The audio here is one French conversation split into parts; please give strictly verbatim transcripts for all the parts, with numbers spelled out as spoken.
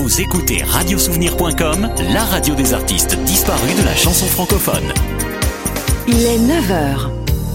Vous écoutez radio souvenir point com, la radio des artistes disparus de la chanson francophone. Il est neuf heures.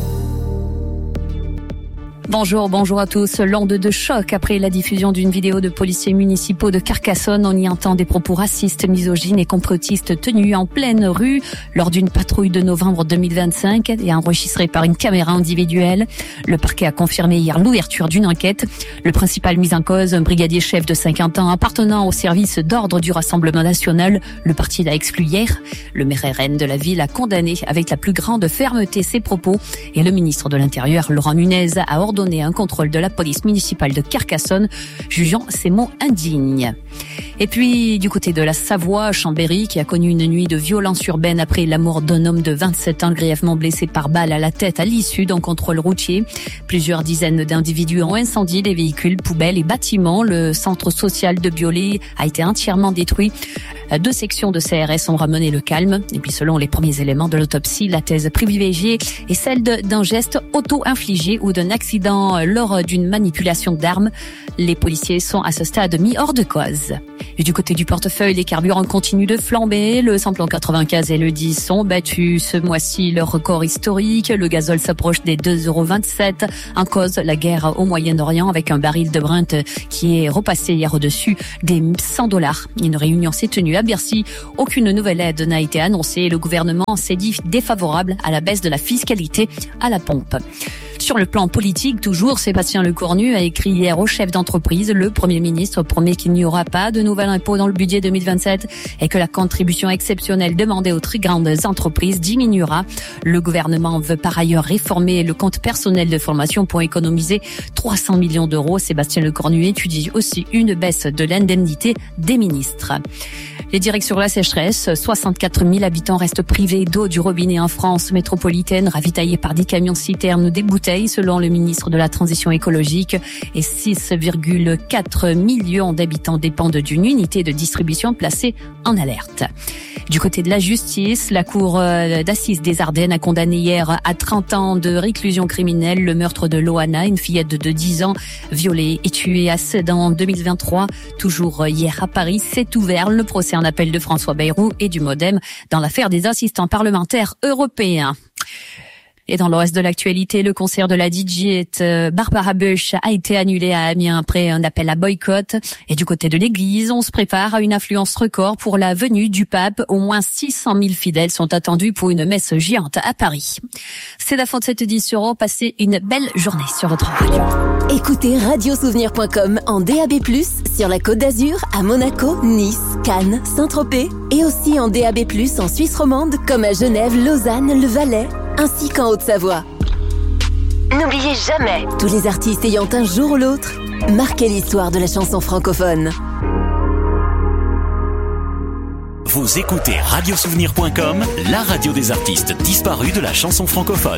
Bonjour, bonjour à tous. L'onde de choc après la diffusion d'une vidéo de policiers municipaux de Carcassonne. On y entend des propos racistes, misogynes et complotistes tenus en pleine rue lors d'une patrouille de novembre deux mille vingt-cinq et enregistrée par une caméra individuelle. Le parquet a confirmé hier l'ouverture d'une enquête. Le principal mis en cause, un brigadier chef de cinquante ans appartenant au service d'ordre du Rassemblement national. Le parti l'a exclu hier. Le maire R N de la ville a condamné avec la plus grande fermeté ses propos et le ministre de l'Intérieur, Laurent Nunez, a ordonné donné un contrôle de la police municipale de Carcassonne, jugeant ces mots indignes. Et puis, du côté de la Savoie, Chambéry, qui a connu une nuit de violence urbaine après la mort d'un homme de vingt-sept ans grièvement blessé par balle à la tête à l'issue d'un contrôle routier. Plusieurs dizaines d'individus ont incendié des véhicules, poubelles et bâtiments. Le centre social de Biolay a été entièrement détruit. Deux sections de C R S ont ramené le calme. Et puis, selon les premiers éléments de l'autopsie, la thèse privilégiée est celle de, d'un geste auto-infligé ou d'un accident lors d'une manipulation d'armes. Les policiers sont à ce stade mis hors de cause. Et du côté du portefeuille, les carburants continuent de flamber. Le samplon quatre-vingt-quinze et le dix sont battus ce mois-ci leur record historique. Le gazole s'approche des deux euros vingt-sept. En cause, la guerre au Moyen-Orient avec un baril de Brent qui est repassé hier au-dessus des cent dollars. Une réunion s'est tenue à Bercy. Aucune nouvelle aide n'a été annoncée. Le gouvernement s'est dit défavorable à la baisse de la fiscalité à la pompe. Sur le plan politique, toujours, Sébastien Lecornu a écrit hier au chef d'entreprise. Le Premier ministre promet qu'il n'y aura pas de nouvel impôt dans le budget deux mille vingt-sept et que la contribution exceptionnelle demandée aux très grandes entreprises diminuera. Le gouvernement veut par ailleurs réformer le compte personnel de formation pour économiser trois cents millions d'euros. Sébastien Lecornu étudie aussi une baisse de l'indemnité des ministres. Les directs sur la sécheresse, soixante-quatre mille habitants restent privés d'eau du robinet en France métropolitaine, ravitaillés par des camions-citernes ou des bouteilles, selon le ministre de la Transition écologique. Et six virgule quatre millions d'habitants dépendent d'une unité de distribution placée en alerte. Du côté de la justice, la cour d'assises des Ardennes a condamné hier à trente ans de réclusion criminelle le meurtre de Loana, une fillette de dix ans, violée et tuée à Sedan en deux mille vingt-trois. Toujours hier à Paris, s'est ouvert le procès en appel de François Bayrou et du Modem dans l'affaire des assistants parlementaires européens. Et dans le reste de l'actualité, le concert de la D J Barbara Bush a été annulé à Amiens après un appel à boycott. Et du côté de l'église, on se prépare à une affluence record pour la venue du pape. Au moins six cent mille fidèles sont attendus pour une messe géante à Paris. C'est la fin de cette édition. Passez une belle journée sur votre radio. Écoutez radio souvenir point com en D A B plus, sur la Côte d'Azur, à Monaco, Nice, Cannes, Saint-Tropez et aussi en D A B plus en Suisse romande comme à Genève, Lausanne, le Valais, ainsi qu'en Haute-Savoie. N'oubliez jamais, tous les artistes ayant un jour ou l'autre marqué l'histoire de la chanson francophone. Vous écoutez radio souvenir point com, la radio des artistes disparus de la chanson francophone.